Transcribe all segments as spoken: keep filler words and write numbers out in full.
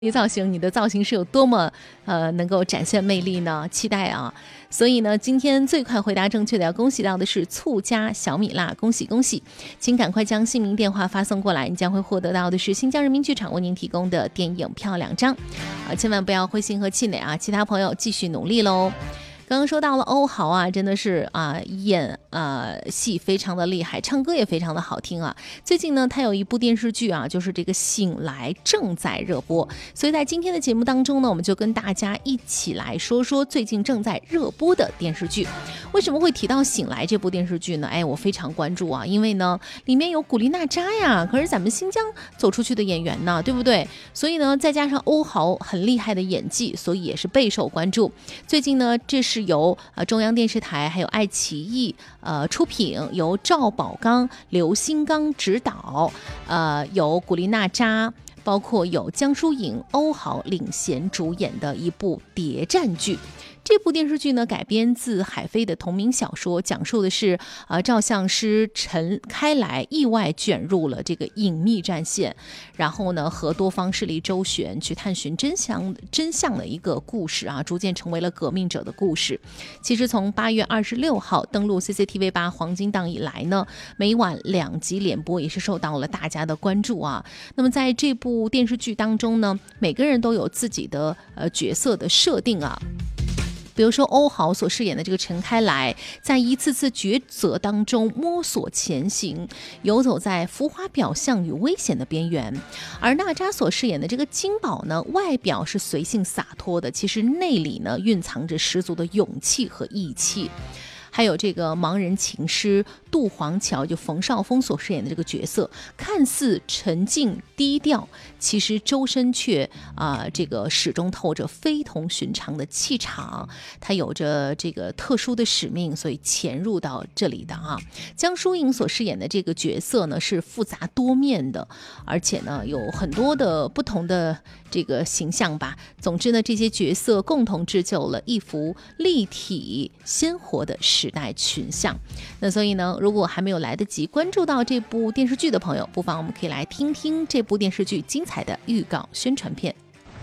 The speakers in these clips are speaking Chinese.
你造型，你的造型是有多么呃能够展现魅力呢？期待啊！所以呢，今天最快回答正确的要恭喜到的是醋家小米辣，恭喜恭喜！请赶快将姓名电话发送过来，你将会获得到的是新疆人民剧场为您提供的电影票两张啊！千万不要灰心和气馁啊！其他朋友继续努力喽！刚刚说到了欧豪啊，真的是啊演呃戏非常的厉害，唱歌也非常的好听啊。最近呢，他有一部电视剧啊，就是这个《醒来》正在热播，所以在今天的节目当中呢，我们就跟大家一起来说说最近正在热播的电视剧。为什么会提到《醒来》这部电视剧呢？哎，我非常关注啊，因为呢里面有古力娜扎呀，可是咱们新疆走出去的演员呢，对不对？所以呢，再加上欧豪很厉害的演技，所以也是备受关注。最近呢，这是由呃中央电视台还有爱奇艺呃出品，由赵宝刚、刘新刚执导，呃由古力娜扎，包括有江疏影、欧豪领衔主演的一部谍战剧。这部电视剧呢改编自海飞的同名小说，讲述的是呃照相师陈开来意外卷入了这个隐秘战线，然后呢和多方势力周旋，去探寻真相真相的一个故事啊，逐渐成为了革命者的故事。其实从八月二十六号登陆 C C T V 八黄金档以来呢，每晚两集连播，也是受到了大家的关注啊。那么在这部电视剧当中呢，每个人都有自己的呃角色的设定啊。比如说欧豪所饰演的这个陈开来，在一次次抉择当中摸索前行，游走在浮华表象与危险的边缘。而娜扎所饰演的这个金宝呢，外表是随性洒脱的，其实内里呢蕴藏着十足的勇气和义气。还有这个盲人琴师杜黄桥，就冯绍峰所饰演的这个角色，看似沉静低调，其实周身却啊、呃、这个始终透着非同寻常的气场。他有着这个特殊的使命，所以潜入到这里的啊。江疏影所饰演的这个角色呢，是复杂多面的，而且呢有很多的不同的这个形象吧。总之呢，这些角色共同制就了一幅立体鲜活的时代群像。那所以呢，如果还没有来得及关注到这部电视剧的朋友，不妨我们可以来听听这部电视剧精彩的预告宣传片。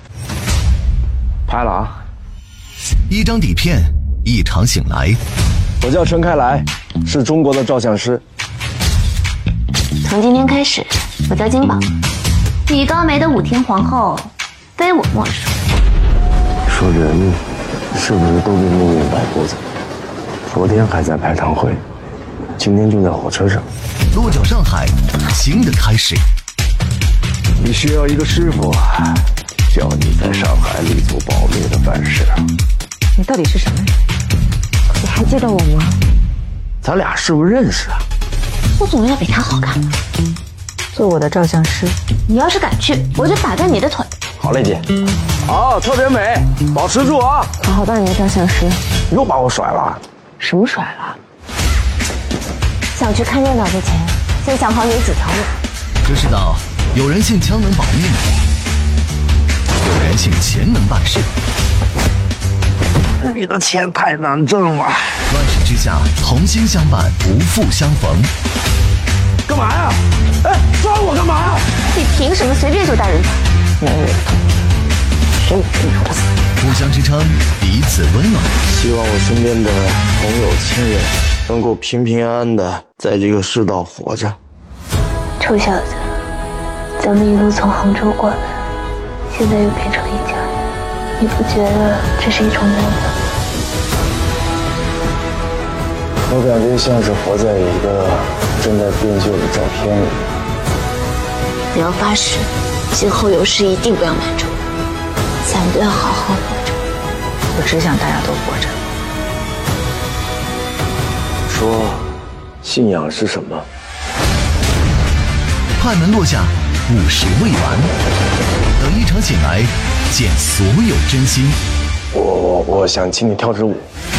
拍了啊！ 一张底片，一场醒来。 我叫陈开来，是中国的照相师。 从今天开始，我叫金宝，女高梅的武天皇后，非我莫属。 说人是不是都被命运摆脖子？昨天还在排堂会，今天就在火车上。 落脚上海，新的开始。 你需要一个师傅，教你在上海立足保命的办事。 你到底是什么人？你还记得我吗？ 咱俩是不是认识啊？ 我总要比他好看吧？ 做我的照相师。 你要是敢去，我就打断你的腿。 好嘞，姐。好，特别美，保持住啊！ 好好当你的照相师。 又把我甩了。 什么甩了？ 想去看热闹之前，先想好有几条路。 这世道，有人信枪能保命，有人信钱能办事。 你的钱太难挣了。 万事之下，同心相伴，不负相逢。 干嘛呀？哎，抓我干嘛？ 你凭什么随便就带人走？ 男人谁你真说死？ 互相支撑，彼此温暖。 希望我身边的朋友亲人能够平平安安的在这个世道活着。 臭小子，咱们一路从杭州过来，现在又变成一家人，你不觉得这是一种缘分？ 我感觉像是活在一个正在变旧的照片里。 你要发誓，今后有事一定不要瞒着我，咱们都要好好活着。 我只想大家都活着。 说，信仰是什么？ 派门落下，务实未完。等一场醒来，见所有真心。 我我我想请你跳支舞。